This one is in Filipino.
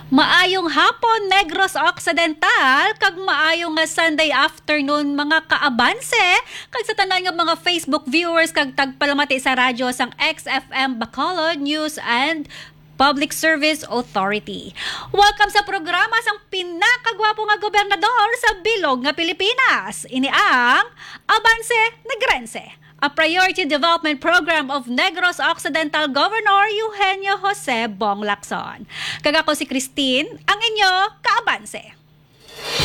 Maayong hapon, Negros Occidental, kag maayong nga Sunday afternoon mga kaabanse, kag sa tanan nga mga Facebook viewers kag tagpalamati sa radyo sang XFM Bacolod News and Public Service Authority. Welcome sa programa sang pinakagwapo nga gobernador sa bilog nga Pilipinas. Ini ang Abanse Negrense, a priority development program of Negros Occidental Governor Eugenio Jose Bong Lacson. Kag ako si Christine, ang inyo kaabanse.